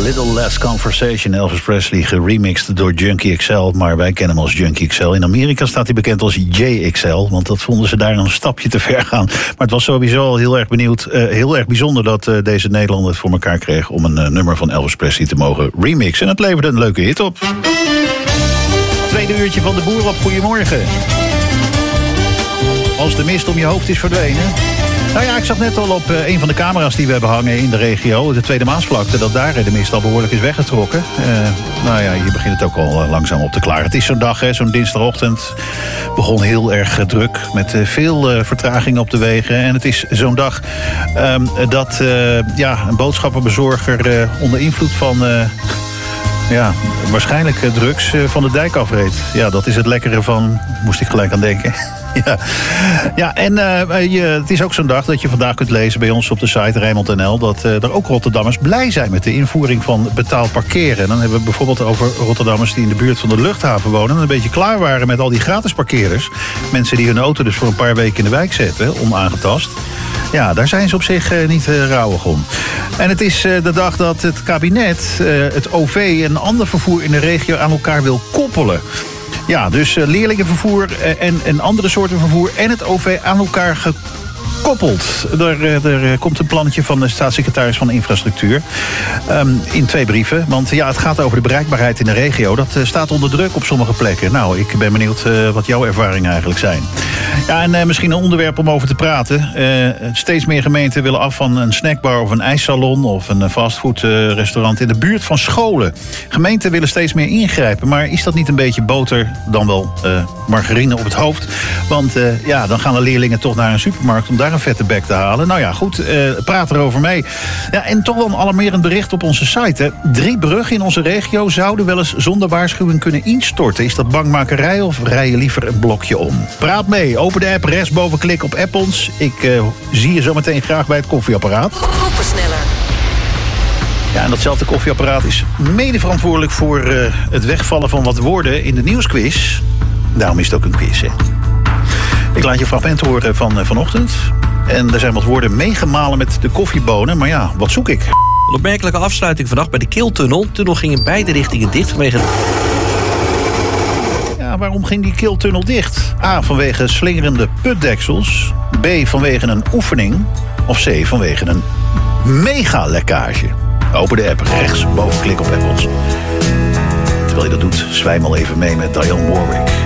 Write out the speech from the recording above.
Little Less Conversation, Elvis Presley, geremixed door Junkie XL. Maar wij kennen hem als Junkie XL. In Amerika staat hij bekend als JXL, want dat vonden ze daar een stapje te ver gaan. Maar het was sowieso al heel erg bijzonder dat deze Nederlander het voor elkaar kreeg om een nummer van Elvis Presley te mogen remixen. En het leverde een leuke hit op. Tweede uurtje van de Boer op. Goedemorgen. Als de mist om je hoofd is verdwenen. Nou ja, ik zag net al op een van de camera's die we hebben hangen in de regio, de Tweede Maasvlakte, dat daar de mist al behoorlijk is weggetrokken. Nou ja, hier begint het ook al langzaam op te klaren. Het is zo'n dag, zo'n dinsdagochtend. Begon heel erg druk met veel vertraging op de wegen. En het is zo'n dag dat een boodschappenbezorger onder invloed van waarschijnlijk drugs van de dijk afreed. Ja, dat is het lekkere van, moest ik gelijk aan denken. Ja, en het is ook zo'n dag dat je vandaag kunt lezen bij ons op de site Rijnmond.nl... dat er ook Rotterdammers blij zijn met de invoering van betaald parkeren. En dan hebben we het bijvoorbeeld over Rotterdammers die in de buurt van de luchthaven wonen en een beetje klaar waren met al die gratis parkeerders. Mensen die hun auto dus voor een paar weken in de wijk zetten, onaangetast. Ja, daar zijn ze op zich niet rouwig om. En het is de dag dat het kabinet het OV en ander vervoer in de regio aan elkaar wil koppelen. Ja, dus leerlingenvervoer en andere soorten vervoer en het OV aan elkaar gekoppeld. Er komt een plannetje van de staatssecretaris van Infrastructuur in 2 brieven. Want ja, het gaat over de bereikbaarheid in de regio. Dat staat onder druk op sommige plekken. Nou, ik ben benieuwd wat jouw ervaringen eigenlijk zijn. Ja, en misschien een onderwerp om over te praten. Steeds meer gemeenten willen af van een snackbar of een ijssalon of een fastfoodrestaurant in de buurt van scholen. Gemeenten willen steeds meer ingrijpen, maar is dat niet een beetje boter dan wel margarine op het hoofd? Want dan gaan de leerlingen toch naar een supermarkt om daar een vette bek te halen. Nou ja, goed, praat erover mee. Ja, en toch wel een alarmerend bericht op onze site. Hè. 3 bruggen in onze regio zouden wel eens zonder waarschuwing kunnen instorten. Is dat bangmakerij of rij je liever een blokje om? Praat mee. Open de app, rechtsboven klik op app ons. Ik zie je zo meteen graag bij het koffieapparaat. Groepensneller. Ja, en datzelfde koffieapparaat is mede verantwoordelijk voor het wegvallen van wat woorden in de nieuwsquiz. Daarom is het ook een quiz, hè. Ik laat je een fragment horen van vanochtend. En er zijn wat woorden meegemalen met de koffiebonen. Maar ja, wat zoek ik? Een opmerkelijke afsluiting vannacht bij de Kiltunnel. De tunnel ging in beide richtingen dicht vanwege... Ja, waarom ging die Kiltunnel dicht? A, vanwege slingerende putdeksels. B, vanwege een oefening. Of C, vanwege een mega-lekkage. Open de app, rechts boven klik op Apples. Terwijl je dat doet, zwijm al even mee met Dionne Warwick.